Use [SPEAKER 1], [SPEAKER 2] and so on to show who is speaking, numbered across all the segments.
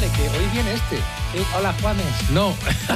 [SPEAKER 1] que hoy viene este.
[SPEAKER 2] Sí, hola, Juanes.
[SPEAKER 1] No.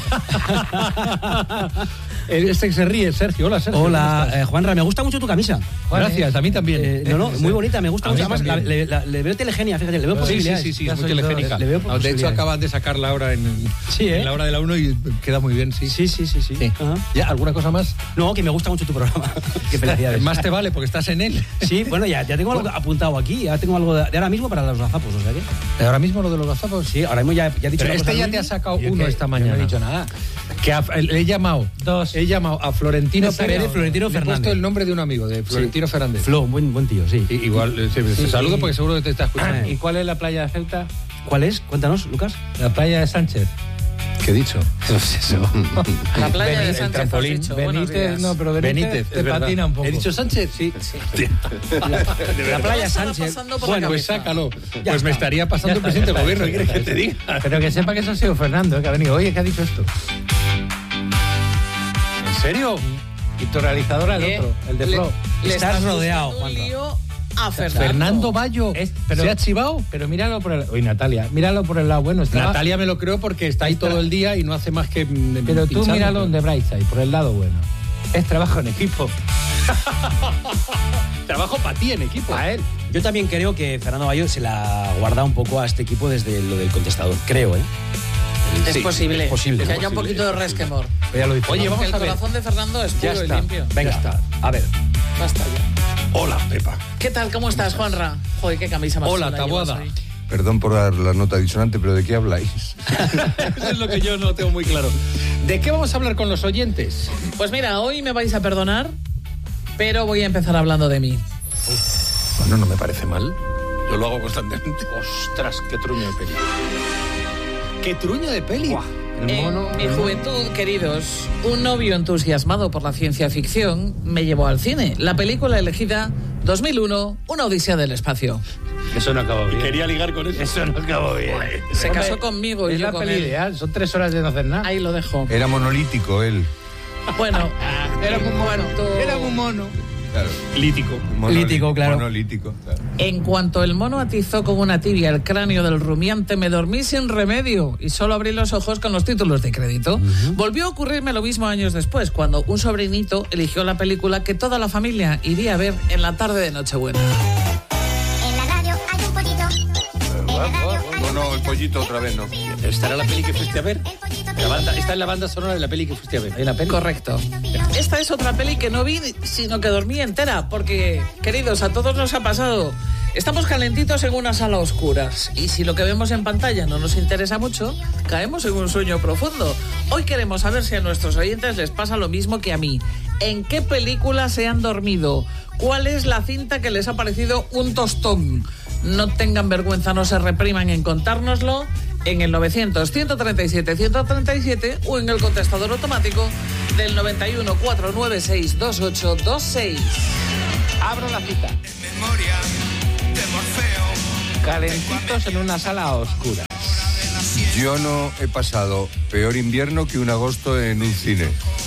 [SPEAKER 1] Este que se ríe, Sergio. Hola, Sergio.
[SPEAKER 3] Hola, Juanra, me gusta mucho tu camisa.
[SPEAKER 1] Gracias, a mí también.
[SPEAKER 3] Muy bonita, me gusta mucho. Además, le veo telegenia, fíjate, le veo posibilidades.
[SPEAKER 1] Sí, es muy telegénica. De hecho, acaban de sacarla ahora en la hora de la 1 y queda muy bien, sí.
[SPEAKER 3] Sí.
[SPEAKER 1] ¿Ya? ¿Alguna cosa más?
[SPEAKER 3] No, que me gusta mucho tu programa. Qué felicidades.
[SPEAKER 1] Más te vale, porque estás en él.
[SPEAKER 3] Sí, bueno, ya tengo algo apuntado aquí. Ya tengo algo de ahora mismo para los gazapos, o sea que...
[SPEAKER 1] ¿Ahora mismo lo de los gazapos?
[SPEAKER 3] Sí, ahora mismo ya he dicho.
[SPEAKER 1] Pero este ya te ha sacado uno esta mañana.
[SPEAKER 2] No he dicho nada.
[SPEAKER 1] Que he llamado a Florentino Pérez.
[SPEAKER 3] Florentino
[SPEAKER 1] Le he puesto
[SPEAKER 3] Fernández.
[SPEAKER 1] el nombre de un amigo, de Florentino Fernández.
[SPEAKER 3] Flo, buen tío, sí.
[SPEAKER 1] Igual, te saludo porque seguro que te está escuchando.
[SPEAKER 2] ¿Y cuál es la playa de Ceuta?
[SPEAKER 3] ¿Cuál es? Cuéntanos, Lucas.
[SPEAKER 2] La playa de Sánchez.
[SPEAKER 1] ¿Qué he dicho?
[SPEAKER 4] La playa de
[SPEAKER 1] el
[SPEAKER 4] Sánchez,
[SPEAKER 1] trampolín.
[SPEAKER 4] has dicho. Buenos días.
[SPEAKER 2] No, pero Benítez te patina un poco.
[SPEAKER 1] ¿He dicho Sánchez?
[SPEAKER 2] Sí.
[SPEAKER 3] La playa Sánchez.
[SPEAKER 1] Bueno, pues sácalo.
[SPEAKER 3] Ya
[SPEAKER 1] Pues
[SPEAKER 3] está.
[SPEAKER 1] me estaría pasando el presidente del gobierno. ¿Qué quieres que te diga?
[SPEAKER 2] Pero que sepa que eso ha sido Fernando, que ha venido. Oye, ¿qué ha dicho esto?
[SPEAKER 1] ¿En serio?
[SPEAKER 2] Y tu realizadora, el otro, el de Flo.
[SPEAKER 3] Estás rodeado,
[SPEAKER 4] buscando un
[SPEAKER 3] Juanra.
[SPEAKER 4] lío a Fernando.
[SPEAKER 1] Fernando Bayo. ¿Se ha chivado?
[SPEAKER 2] Pero míralo por el... Oye, Natalia, míralo por el lado bueno.
[SPEAKER 1] Natalia me lo creo porque está ahí todo el día y no hace más que
[SPEAKER 2] Pero tú
[SPEAKER 1] pinchando.
[SPEAKER 2] míralo donde Brightside, por el lado bueno. Es trabajo en equipo.
[SPEAKER 1] Trabajo para ti en equipo.
[SPEAKER 2] A él.
[SPEAKER 3] Yo también creo que Fernando Bayo se la guarda un poco a este equipo desde lo del contestador. Creo, ¿eh?
[SPEAKER 4] Es posible.
[SPEAKER 3] Es posible.
[SPEAKER 4] Que haya un poquito de resquemor.
[SPEAKER 1] Ya lo dice. Oye,
[SPEAKER 4] Que
[SPEAKER 1] vamos
[SPEAKER 4] el
[SPEAKER 1] a ver.
[SPEAKER 4] corazón de Fernando es
[SPEAKER 1] Ya
[SPEAKER 4] puro y
[SPEAKER 1] está.
[SPEAKER 4] limpio.
[SPEAKER 3] Venga,
[SPEAKER 1] Ya está.
[SPEAKER 3] a ver.
[SPEAKER 4] Basta ya.
[SPEAKER 1] Hola, Pepa.
[SPEAKER 4] ¿Qué tal? ¿Cómo estás, Juanra? Joder, qué camisa más
[SPEAKER 1] Hola,
[SPEAKER 4] chula
[SPEAKER 1] Taboada.
[SPEAKER 4] llevas hoy.
[SPEAKER 5] Perdón por dar la nota disonante, pero ¿de qué habláis?
[SPEAKER 1] Eso es lo que yo no tengo muy claro. ¿De qué vamos a hablar con los oyentes?
[SPEAKER 4] Pues mira, hoy me vais a perdonar, pero voy a empezar hablando de mí.
[SPEAKER 1] Bueno, no me parece mal. Yo lo hago constantemente. Ostras, qué truño de peli. ¿Qué truño de peli?
[SPEAKER 4] En mi juventud, queridos, un novio entusiasmado por la ciencia ficción me llevó al cine. La película elegida, 2001, Una odisea del espacio.
[SPEAKER 2] Eso no acabó bien.
[SPEAKER 1] Quería ligar con eso.
[SPEAKER 2] Eso no acabó bien.
[SPEAKER 4] Se
[SPEAKER 2] Hombre,
[SPEAKER 4] casó conmigo y
[SPEAKER 2] es
[SPEAKER 4] yo
[SPEAKER 2] la
[SPEAKER 4] con
[SPEAKER 2] peli
[SPEAKER 4] él.
[SPEAKER 2] ideal. Son 3 horas de no hacer nada.
[SPEAKER 4] Ahí lo dejo.
[SPEAKER 5] Era monolítico él.
[SPEAKER 4] Bueno,
[SPEAKER 2] Era muy mono.
[SPEAKER 4] cuanto-
[SPEAKER 2] Era muy mono.
[SPEAKER 5] Claro.
[SPEAKER 1] Lítico.
[SPEAKER 3] Lítico, claro.
[SPEAKER 5] Monolítico, claro.
[SPEAKER 4] En cuanto el mono atizó con una tibia el cráneo del rumiante, me dormí sin remedio y solo abrí los ojos con los títulos de crédito. Volvió a ocurrirme lo mismo años después, cuando un sobrinito eligió la película que toda la familia iría a ver en la tarde de Nochebuena.
[SPEAKER 6] En la radio hay un pollito. En la radio hay
[SPEAKER 5] No, el pollito otra vez no.
[SPEAKER 1] ¿Esta era la peli que fuiste a ver? Esta es la banda sonora de la peli que fuiste a ver. ¿Hay una peli?
[SPEAKER 4] Correcto. Esta es otra peli que no vi, sino que dormí entera, porque, queridos, a todos nos ha pasado. Estamos calentitos en una sala a oscuras, y si lo que vemos en pantalla no nos interesa mucho, caemos en un sueño profundo. Hoy queremos saber si a nuestros oyentes les pasa lo mismo que a mí. ¿En qué película se han dormido? ¿Cuál es la cinta que les ha parecido un tostón? No tengan vergüenza, no se repriman en contárnoslo en el 900-137-137 o en el contestador automático del 91-496-2826.
[SPEAKER 2] Abro la cita. Calentitos en una sala a oscuras.
[SPEAKER 5] Yo no he pasado peor invierno que un agosto en un cine.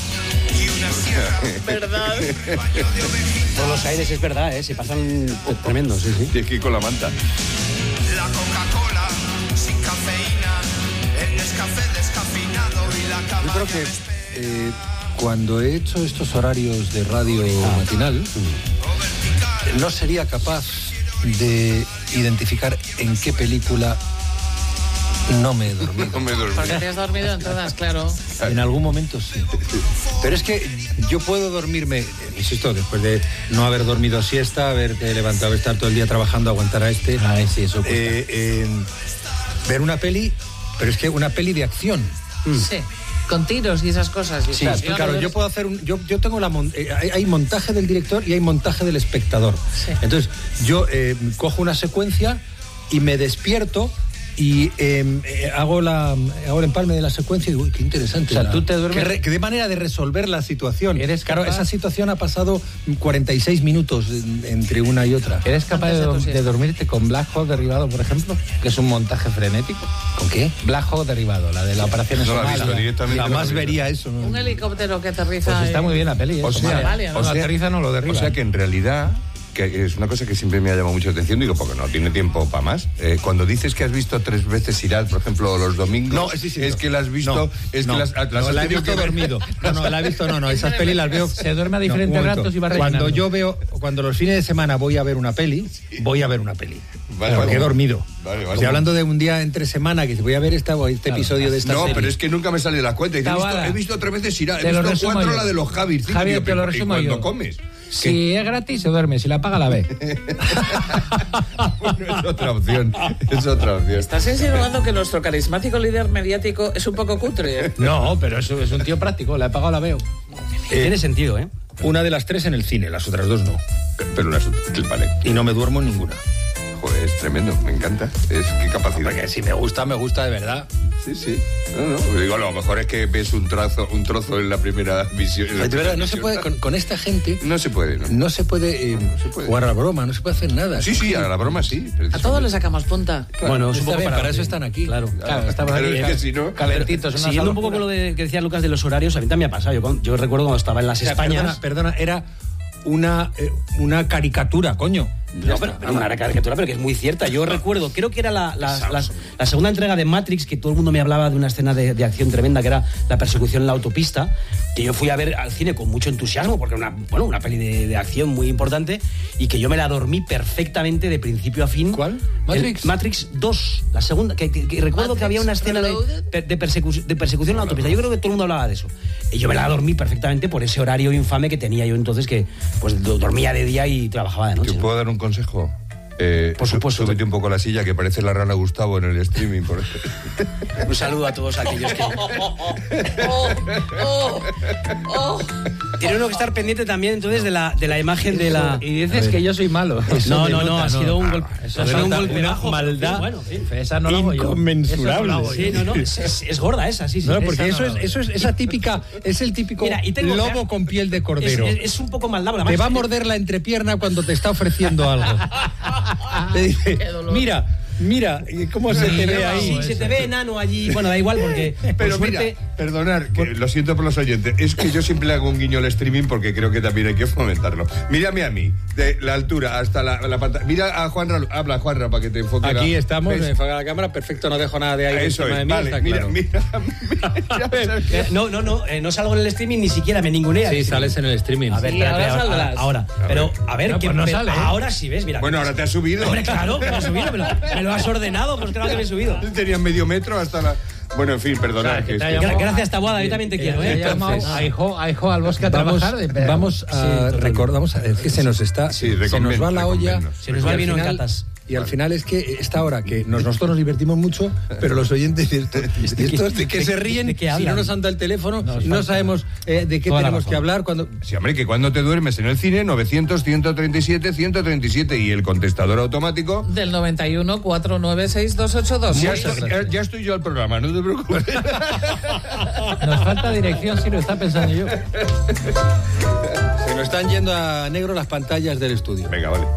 [SPEAKER 4] ¿Verdad?
[SPEAKER 3] Por los aires es verdad, ¿eh? Se pasan tremendos, sí.
[SPEAKER 5] Y aquí con la manta.
[SPEAKER 7] La Coca-Cola sin cafeína, el Nescafé descafeinado y la cama.
[SPEAKER 1] Yo creo que cuando he hecho estos horarios de radio matinal, no sería capaz de identificar en qué película no me he dormido.
[SPEAKER 5] No me dormí.
[SPEAKER 4] Porque te has dormido en todas, claro.
[SPEAKER 1] En algún momento sí. Pero es que yo puedo dormirme, insisto, después de no haber dormido siesta, haberte levantado, estar todo el día trabajando, aguantar a este.
[SPEAKER 2] Ay, sí, eso cuesta.
[SPEAKER 1] Ver una peli, pero es que una peli de acción.
[SPEAKER 4] Sí, con tiros y esas cosas. Y
[SPEAKER 1] Sí,
[SPEAKER 4] explosiones.
[SPEAKER 1] claro, yo puedo hacer yo tengo hay montaje del director y hay montaje del espectador.
[SPEAKER 4] Sí.
[SPEAKER 1] Entonces, yo cojo una secuencia y me despierto y hago el empalme de la secuencia y digo, uy, qué interesante.
[SPEAKER 2] O sea, tú te duermes-
[SPEAKER 1] Qué manera de resolver la situación.
[SPEAKER 2] ¿Eres
[SPEAKER 1] Claro,
[SPEAKER 2] capaz?
[SPEAKER 1] esa situación ha pasado 46 minutos entre una y otra.
[SPEAKER 2] ¿Eres capaz
[SPEAKER 4] Antes de tu
[SPEAKER 2] de
[SPEAKER 4] siesta.
[SPEAKER 2] dormirte con Black Hawk Derribado, por ejemplo? Que es un montaje frenético.
[SPEAKER 1] ¿Con qué?
[SPEAKER 2] Black Hawk Derribado, la de la operación en
[SPEAKER 5] No la he visto
[SPEAKER 2] Somalia.
[SPEAKER 5] directamente.
[SPEAKER 1] Jamás
[SPEAKER 5] no la he visto.
[SPEAKER 1] vería eso. ¿no?
[SPEAKER 4] Un helicóptero que aterriza.
[SPEAKER 2] Pues está
[SPEAKER 4] en-
[SPEAKER 2] muy bien la peli.
[SPEAKER 5] O sea,
[SPEAKER 4] Somalia, ¿no?
[SPEAKER 2] no lo aterriza, no lo derriba.
[SPEAKER 5] O sea que en realidad que es una cosa que siempre me ha llamado mucho la atención, digo, porque no tiene tiempo para más. Cuando dices que has visto 3 veces Sirad, por ejemplo, los domingos,
[SPEAKER 1] No, sí,
[SPEAKER 5] es que la has visto,
[SPEAKER 1] la he visto dormido. Esas pelis las veo.
[SPEAKER 2] Se duerme a diferentes ratos y va rellenando.
[SPEAKER 1] Cuando los fines de semana voy a ver una peli,
[SPEAKER 5] Vale,
[SPEAKER 1] porque he dormido.
[SPEAKER 5] Vale.
[SPEAKER 1] Estoy hablando de un día entre semana que voy a ver este episodio de esta serie.
[SPEAKER 5] No, pero es que nunca me sale la cuenta. He visto 3 veces Sirad, he visto 4 la de los Javis.
[SPEAKER 2] Javier, te lo resumo yo.
[SPEAKER 5] ¿Cuándo comes?
[SPEAKER 2] Si es gratis, se duerme. Si la paga, la ve.
[SPEAKER 5] Bueno, es otra opción.
[SPEAKER 4] ¿Estás insinuando que nuestro carismático líder mediático es un poco cutre?
[SPEAKER 2] No, pero eso es un tío práctico. La he pagado, la veo.
[SPEAKER 3] Tiene sentido, ¿eh?
[SPEAKER 1] Una de las 3 en el cine, las otras 2 no.
[SPEAKER 5] Pero vale.
[SPEAKER 1] Y no me duermo en ninguna.
[SPEAKER 5] Joder, es tremendo, me encanta. Es qué capacidad.
[SPEAKER 1] Porque si me gusta de verdad.
[SPEAKER 5] Sí. No. Digo, a lo mejor es que ves un trozo en la primera visión.
[SPEAKER 1] De verdad, no se puede, con esta gente...
[SPEAKER 5] No se puede, ¿no?
[SPEAKER 1] No se puede jugar a la broma, no se puede hacer nada.
[SPEAKER 5] Sí, a la broma sí.
[SPEAKER 4] A todos le sacamos punta.
[SPEAKER 1] Claro,
[SPEAKER 3] Bueno, es un poco
[SPEAKER 1] para eso están aquí.
[SPEAKER 3] Claro.
[SPEAKER 2] Estamos
[SPEAKER 5] Pero
[SPEAKER 2] aquí
[SPEAKER 5] es que si no...
[SPEAKER 2] calentitos.
[SPEAKER 3] Siguiendo un poco con lo que decía Lucas de los horarios, a mí también me ha pasado. Yo recuerdo cuando estaba en las Españas...
[SPEAKER 1] Perdona, era una caricatura, coño.
[SPEAKER 3] No, pero una caricatura, pero que es muy cierta. Yo recuerdo, creo que era la segunda entrega de Matrix, que todo el mundo me hablaba de una escena de acción tremenda, que era la persecución en la autopista, que yo fui a ver al cine con mucho entusiasmo, porque era una peli de acción muy importante, y que yo me la dormí perfectamente de principio a fin.
[SPEAKER 1] ¿Cuál?
[SPEAKER 3] Matrix 2, la segunda, que recuerdo que había una escena de persecución en la autopista. Yo creo que todo el mundo hablaba de eso. Y yo me la dormí perfectamente por ese horario infame que tenía yo entonces, que pues dormía de día y trabajaba de noche.
[SPEAKER 5] ¿Te puedo dar un consejo?
[SPEAKER 3] Por supuesto.
[SPEAKER 5] Súbete un poco la silla, que parece la rana Gustavo en el streaming.
[SPEAKER 3] Un saludo a todos aquellos que... Tiene uno que estar pendiente también entonces de la imagen de la...
[SPEAKER 2] Y dices que yo soy malo.
[SPEAKER 3] No, ha sido un golpe.
[SPEAKER 2] Ha sido un golpe bajo. Maldad. Bueno, esa no la hago yo.
[SPEAKER 1] Inconmensurable.
[SPEAKER 3] Es gorda esa, sí.
[SPEAKER 1] No, porque eso es esa típica, es el típico lobo con piel de cordero.
[SPEAKER 3] Es un poco maldad.
[SPEAKER 1] Te va a morder la entrepierna cuando te está ofreciendo algo. Te dice, mira, ¿cómo se te ve ahí?
[SPEAKER 3] Sí, se te ve enano allí. Bueno, da igual porque...
[SPEAKER 5] Pero mira, perdonar, que lo siento por los oyentes, es que yo siempre le hago un guiño al streaming porque creo que también hay que fomentarlo. Mírame a mí, de la altura hasta la pantalla. Mira a Juanra, habla Juanra para que te enfoque.
[SPEAKER 1] Aquí estamos, me enfoca la cámara, perfecto, no dejo nada de ahí.
[SPEAKER 5] Eso es,
[SPEAKER 1] de mí,
[SPEAKER 5] vale,
[SPEAKER 1] está
[SPEAKER 5] mira.
[SPEAKER 3] No salgo en el streaming, ni siquiera me ningunea.
[SPEAKER 1] Sí, sales en el streaming.
[SPEAKER 3] A ver,
[SPEAKER 4] sí,
[SPEAKER 3] ahora. Pero, a ver, ¿quién
[SPEAKER 2] no sale?
[SPEAKER 3] Ahora sí, ¿ves? Mira.
[SPEAKER 5] Bueno, ahora te has subido.
[SPEAKER 3] Hombre, claro, me lo has subido, me lo has ordenado, pues claro que me he subido.
[SPEAKER 5] Tenías medio metro hasta la... Bueno, en fin, perdonad.
[SPEAKER 3] Gracias, Taboada, yo también te quiero.
[SPEAKER 2] A hijo al bosque a trabajar.
[SPEAKER 1] Vamos a recordar, es que se nos va la olla.
[SPEAKER 3] Se nos va el vino en catas.
[SPEAKER 1] Y al final es que esta hora que nosotros nos divertimos mucho, pero los oyentes de que se ríen, si no nos anda el teléfono, no sabemos de qué tenemos que hablar.
[SPEAKER 5] Sí, hombre, que cuando te duermes en el cine, 900-137-137 y el contestador automático...
[SPEAKER 4] Del 91 496 282.
[SPEAKER 5] Ya estoy yo al programa, no te preocupes.
[SPEAKER 2] Nos falta dirección, sí, lo está pensando yo.
[SPEAKER 1] Se nos están yendo a negro las pantallas del estudio.
[SPEAKER 5] Venga, vale.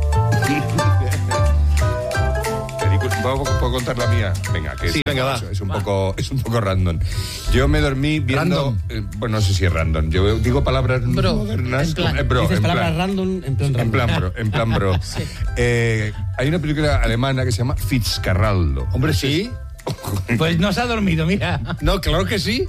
[SPEAKER 5] ¿Puedo contar la mía? Venga, que
[SPEAKER 1] sí, venga, va.
[SPEAKER 5] Es un poco random. Yo me dormí viendo... bueno, no sé si es random. Yo digo palabras modernas.
[SPEAKER 3] Dices palabras random en
[SPEAKER 5] plan bro. Sí. Hay una película alemana que se llama Fitzcarraldo.
[SPEAKER 1] Hombre, sí.
[SPEAKER 2] Pues no se ha dormido, mira.
[SPEAKER 1] No, claro que sí.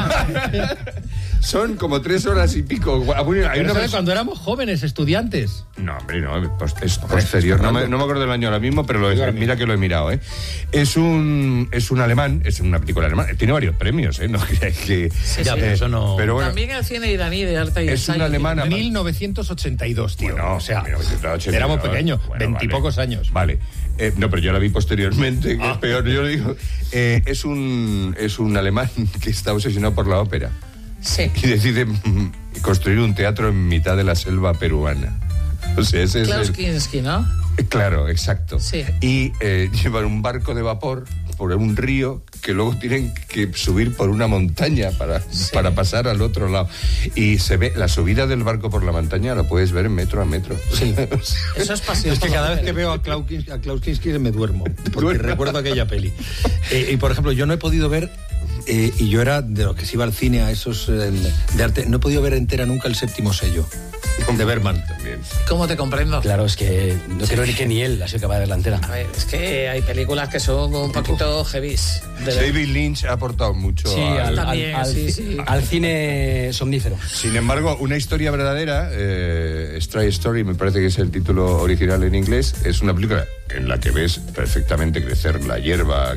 [SPEAKER 5] Son como 3 horas y pico.
[SPEAKER 1] Hay una vez cuando éramos jóvenes, estudiantes.
[SPEAKER 5] No, hombre, no. Es posterior. No me acuerdo del año ahora mismo, pero mira que lo he mirado, ¿eh? Es un alemán, es una película alemana. Tiene varios premios, ¿eh? No creáis que...
[SPEAKER 4] Sí.
[SPEAKER 5] Eso
[SPEAKER 4] no... Pero bueno, también el cine iraní de arte y
[SPEAKER 5] es una alemana...
[SPEAKER 1] 1982, tío.
[SPEAKER 5] Bueno,
[SPEAKER 1] o sea,
[SPEAKER 5] 1982,
[SPEAKER 1] éramos pequeños, 20 y pocos años.
[SPEAKER 5] Vale. No, pero yo la vi posteriormente, que es peor, yo lo digo. Es un alemán que está obsesionado por la ópera.
[SPEAKER 4] Sí.
[SPEAKER 5] Y decide construir un teatro en mitad de la selva peruana. O sea, ese
[SPEAKER 4] Klaus Kinski, ¿no?
[SPEAKER 5] Claro, exacto.
[SPEAKER 4] Sí.
[SPEAKER 5] Y llevan un barco de vapor por un río que luego tienen que subir por una montaña para pasar al otro lado. Y se ve la subida del barco por la montaña, la puedes ver metro a metro.
[SPEAKER 1] Sí.
[SPEAKER 4] Eso es pasión.
[SPEAKER 1] Es que cada vez que veo a Klaus Kinski me duermo, porque recuerdo aquella peli. Y por ejemplo, yo no he podido ver, y yo era de los que se iba al cine a esos de arte, no he podido ver entera nunca El séptimo sello, de Bergman.
[SPEAKER 5] También. experiencia.
[SPEAKER 4] ¿Cómo te comprendo?
[SPEAKER 3] Claro, es que no creo ni que ni él ha sido capaz de ver la entera.
[SPEAKER 4] A ver, es que hay películas que son un poquito heavies.
[SPEAKER 5] David Lynch ha aportado mucho
[SPEAKER 3] Sí,
[SPEAKER 4] También, sí.
[SPEAKER 3] al cine somnífero.
[SPEAKER 5] Sin embargo, una historia verdadera, Stray Story, me parece que es el título original en inglés, es una película en la que ves perfectamente crecer la hierba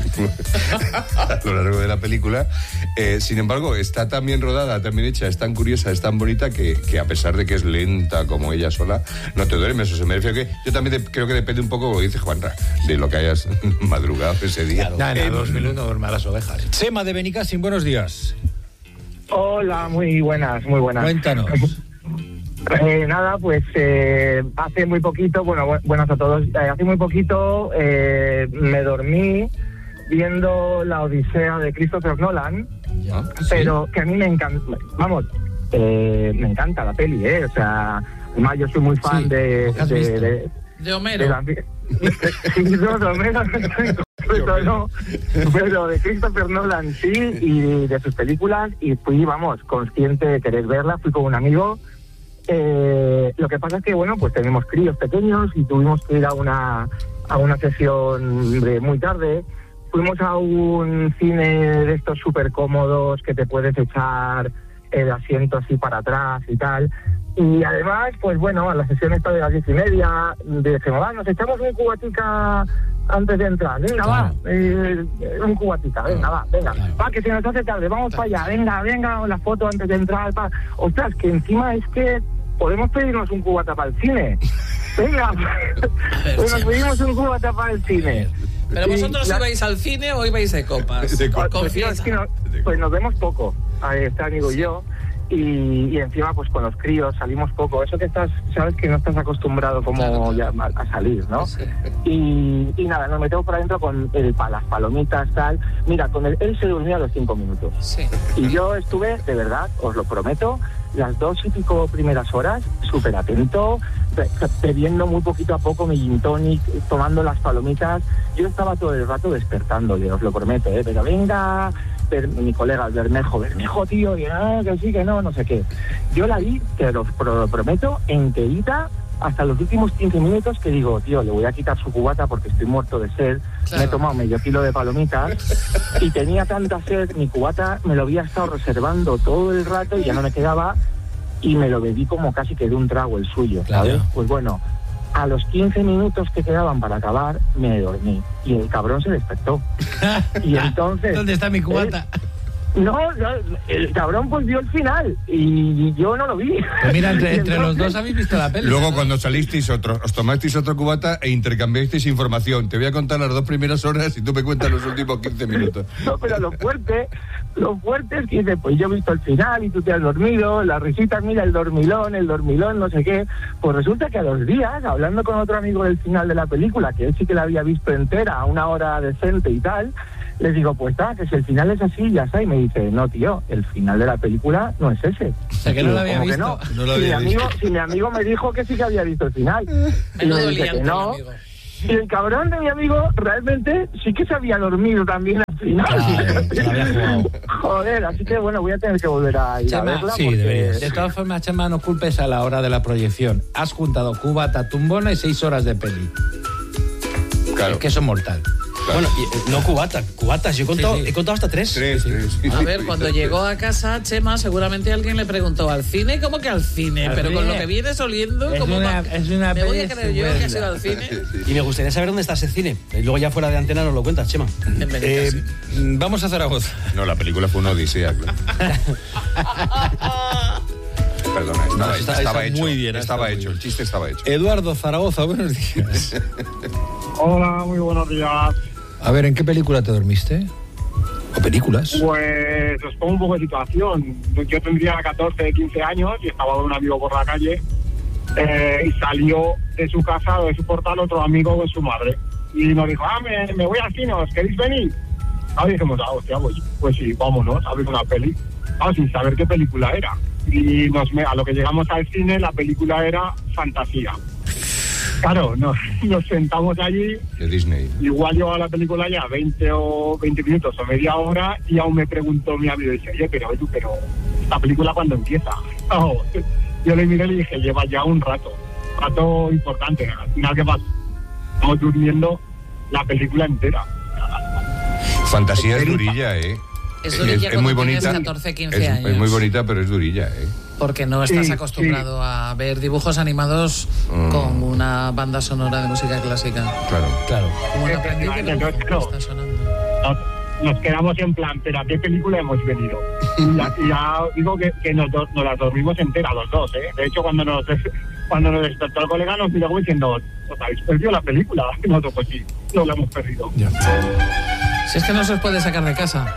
[SPEAKER 5] a lo largo de la película. Sin embargo, está tan bien rodada, tan bien hecha, es tan curiosa, es tan bonita que a pesar de que es lenta como ella sola, no te duermes. O sea, me refiero que yo también creo que depende un poco, como dice Juanra, de lo que hayas madrugado ese día.
[SPEAKER 2] Nada, 2 minutos no duerme a las ovejas.
[SPEAKER 1] Chema de Benicassim, buenos días.
[SPEAKER 8] Hola, muy buenas.
[SPEAKER 1] Cuéntanos.
[SPEAKER 8] Nada, pues hace muy poquito, buenas a todos, hace muy poquito me dormí viendo La Odisea de Christopher Nolan, pero que a mí me encanta, me encanta la peli, o sea, además yo soy muy fan de
[SPEAKER 4] Homero.
[SPEAKER 8] Pero de Christopher Nolan sí, y de sus películas, y fui, consciente de querer verla, fui con un amigo. Lo que pasa es que, pues tenemos críos pequeños y tuvimos que ir a una sesión de muy tarde. Fuimos a un cine de estos súper cómodos que te puedes echar el asiento así para atrás y tal. Y además, a la sesión esta de las 10:30, dijimos, nos echamos un cubatica antes de entrar. Venga,
[SPEAKER 3] claro.
[SPEAKER 8] Un cubatica, venga, va, que se nos hace tarde, vamos para allá, venga, la foto antes de entrar. Ostras, que encima es que podemos pedirnos un cubata para el cine. Venga, pues nos pedimos un cubata para el cine.
[SPEAKER 4] ¿Pero vosotros ibais al cine o ibais de copas?
[SPEAKER 8] Pues nos vemos poco, este amigo y yo. Y encima, con los críos salimos poco. Eso que sabes que no estás acostumbrado como ya a salir, ¿no? Sí. Y nada, nos metemos por adentro con las palomitas, tal. Mira, él se durmió a los 5 minutos.
[SPEAKER 4] Sí.
[SPEAKER 8] Y yo estuve, de verdad, os lo prometo, las 2 y pico primeras horas, súper atento, bebiendo muy poquito a poco mi gin tonic, tomando las palomitas. Yo estaba todo el rato despertándole, os lo prometo, pero venga... mi colega el Bermejo, tío, y que sí, que no sé qué. Yo la vi, te lo prometo, enterita hasta los últimos 15 minutos, que digo, tío, le voy a quitar su cubata porque estoy muerto de sed. Claro. Me he tomado medio kilo de palomitas y tenía tanta sed, mi cubata me lo había estado reservando todo el rato y ya no me quedaba, y me lo bebí como casi que de un trago el suyo, ¿sabes? Claro. Pues bueno, a los 15 minutos que quedaban para acabar, me dormí. Y el cabrón se despertó. Y entonces...
[SPEAKER 2] ¿Dónde está mi cubata?
[SPEAKER 8] No, el cabrón vio el final y yo no lo vi.
[SPEAKER 2] Pues mira, entre los dos habéis visto la peli.
[SPEAKER 5] Luego, cuando salisteis os tomasteis otro cubata e intercambiasteis información. Te voy a contar las 2 primeras horas y tú me cuentas los últimos 15 minutos.
[SPEAKER 8] No, pero lo fuerte es que dice, pues yo he visto el final y tú te has dormido, las risitas, mira, el dormilón, no sé qué. Pues resulta que a los días, hablando con otro amigo del final de la película, que él sí que la había visto entera, a una hora decente y tal, les digo, pues que si el final es así, ya está. Y me dice, no, tío, el final de la película no es ese.
[SPEAKER 2] O sea, que no lo había visto.
[SPEAKER 5] No lo había visto.
[SPEAKER 8] Si mi amigo me dijo que sí que había visto el final.
[SPEAKER 4] Y me dije que no.
[SPEAKER 8] Y el cabrón de mi amigo realmente sí que se había dormido también al final.
[SPEAKER 2] Claro,
[SPEAKER 8] joder, así que voy a tener que volver a ir a verla.
[SPEAKER 2] Sí, deberías. De todas formas, Chema, no culpes a la hora de la proyección. Has juntado cubata, tumbona y 6 horas de peli.
[SPEAKER 5] Claro.
[SPEAKER 2] Es que eso es mortal.
[SPEAKER 3] Claro. Bueno, no cubatas, yo he contado hasta 3.
[SPEAKER 5] 3.
[SPEAKER 4] A ver, cuando llegó a casa, Chema, seguramente alguien le preguntó, ¿al cine? ¿Cómo que al cine? Pero con lo que vienes oliendo,
[SPEAKER 2] es una
[SPEAKER 4] me voy a creer yo que has ido al cine.
[SPEAKER 3] Y me gustaría saber dónde está ese cine. Y luego ya fuera de antena nos lo cuentas, Chema.
[SPEAKER 1] Vamos a Zaragoza.
[SPEAKER 5] No, la película fue una odisea, claro. Perdona, estaba hecho.
[SPEAKER 1] Muy bien.
[SPEAKER 5] Estaba hecho, el chiste estaba hecho.
[SPEAKER 1] Eduardo, Zaragoza, buenos días.
[SPEAKER 9] Hola, muy buenos días.
[SPEAKER 1] A ver, ¿en qué película te dormiste? ¿O películas?
[SPEAKER 9] Pues os pongo un poco de situación. Yo tendría 14, 15 años y estaba con un amigo por la calle y salió de su casa o de su portal otro amigo con su madre. Y nos dijo, me voy al cine, ¿os queréis venir? Y dijimos, hostia, pues sí, vámonos a ver una peli. Sin saber qué película era. Y a lo que llegamos al cine, la película era Fantasía. Claro, nos sentamos allí.
[SPEAKER 5] De Disney.
[SPEAKER 9] Igual llevaba la película ya 20 minutos o media hora y aún me preguntó mi amigo, dice, oye, pero esta película ¿cuándo empieza? Yo le miré y le dije, lleva ya un rato importante. Al final, ¿qué pasa? Estamos durmiendo la película entera.
[SPEAKER 5] Fantasía es durilla, ¿eh?
[SPEAKER 4] Es durilla
[SPEAKER 5] es muy
[SPEAKER 4] cuando tienes
[SPEAKER 5] bonita.
[SPEAKER 4] 14, 15 años.
[SPEAKER 5] Es muy bonita, pero es durilla, ¿eh?
[SPEAKER 4] Porque no estás
[SPEAKER 9] Sí,
[SPEAKER 4] acostumbrado a ver dibujos animados con una banda sonora de música clásica.
[SPEAKER 5] Claro.
[SPEAKER 4] Como un aprendiz de
[SPEAKER 9] Entonces,
[SPEAKER 4] dibujo
[SPEAKER 9] claro,
[SPEAKER 4] está sonando.
[SPEAKER 9] nos quedamos en plan, ¿pero a qué película hemos venido? Y ya digo que nos las dormimos enteras los dos, ¿eh? De hecho, cuando nos despertó el colega nos miró como diciendo, ¿os habéis perdido la película? Y nosotros, pues sí, no la hemos perdido.
[SPEAKER 4] Si es que no se os puede sacar de casa.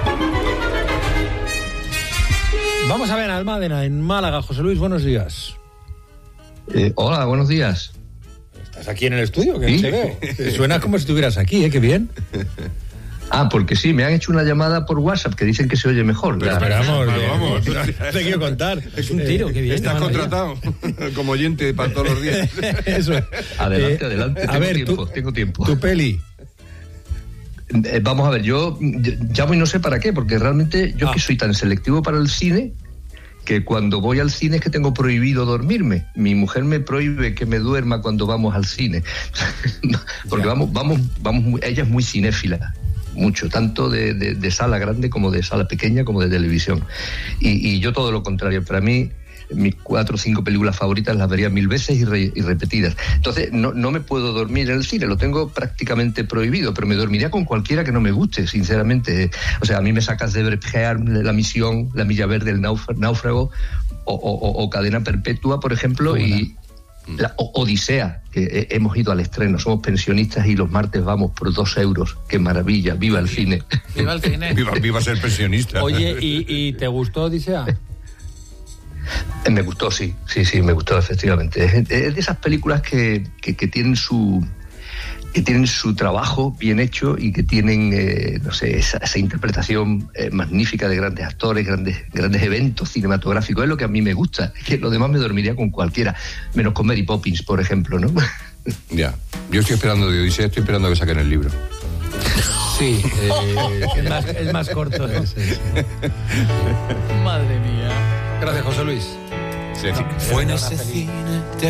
[SPEAKER 1] Vamos a ver a Almádena, en Málaga. José Luis, buenos días.
[SPEAKER 10] Hola, buenos días.
[SPEAKER 1] ¿Estás aquí en el estudio? Que
[SPEAKER 10] ¿Sí?
[SPEAKER 1] no te veo. Te suena como si estuvieras aquí, ¿eh? Qué bien.
[SPEAKER 10] Porque sí, me han hecho una llamada por WhatsApp que dicen que se oye mejor.
[SPEAKER 1] Pero vamos. Te quiero contar.
[SPEAKER 3] Es un tiro, qué bien.
[SPEAKER 5] Estás contratado como oyente para todos los días.
[SPEAKER 1] Eso es.
[SPEAKER 10] Adelante.
[SPEAKER 1] A ver,
[SPEAKER 10] tengo tiempo.
[SPEAKER 1] Tu peli.
[SPEAKER 10] Vamos a ver, yo llamo y no sé para qué, porque realmente yo que soy tan selectivo para el cine, que cuando voy al cine es que tengo prohibido dormirme. Mi mujer me prohíbe que me duerma cuando vamos al cine. Porque vamos, ella es muy cinéfila. Mucho, tanto de sala grande como de sala pequeña como de televisión. Y yo todo lo contrario. Para mí, mis 4 o 5 películas favoritas las vería 1000 veces y repetidas. Entonces, no me puedo dormir en el cine, lo tengo prácticamente prohibido, pero me dormiría con cualquiera que no me guste, sinceramente. O sea, a mí me sacas de Brecht, La Misión, La Milla Verde, El Náufrago, o Cadena Perpetua, por ejemplo, y la Odisea, que hemos ido al estreno, somos pensionistas y los martes vamos por 2 euros. ¡Qué maravilla! ¡Viva el cine!
[SPEAKER 4] ¡Viva el cine!
[SPEAKER 5] Viva ser pensionista.
[SPEAKER 2] Oye, ¿y te gustó Odisea?
[SPEAKER 10] Me gustó, sí, me gustó, efectivamente. Es de esas películas que tienen su trabajo bien hecho y que tienen, esa interpretación magnífica de grandes actores, grandes eventos cinematográficos. Es lo que a mí me gusta. Es que lo demás me dormiría con cualquiera, menos con Mary Poppins, por ejemplo, ¿no?
[SPEAKER 5] Ya. Yo estoy esperando de Odisea, estoy esperando a que saquen el libro.
[SPEAKER 1] Sí, es más corto. Sí.
[SPEAKER 4] Madre mía.
[SPEAKER 1] Gracias, José Luis.
[SPEAKER 5] Sí.
[SPEAKER 11] Fue en ese cine